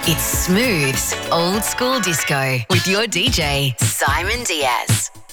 It's Smooth's Old School Disco with your DJ, Simon Diaz.